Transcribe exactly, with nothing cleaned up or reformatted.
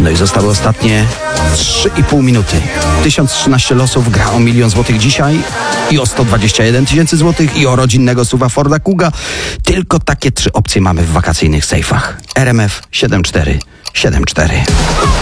No i zostały ostatnie trzy i pół minuty. tysiąc trzynaście losów gra o milion złotych dzisiaj i o sto dwadzieścia jeden tysięcy złotych i o rodzinnego suwa Forda Kuga. Tylko takie trzy opcje mamy w wakacyjnych sejfach. R M F siedem cztery siedem cztery.